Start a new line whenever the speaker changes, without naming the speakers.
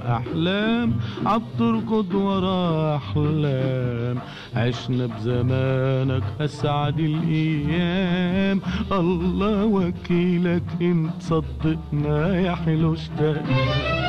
الأحلام عبتركض ورا أحلام. عشنا بزمانك أسعد الأيام، الله وكيلك إن صدقنا يا حلو اشتقنا.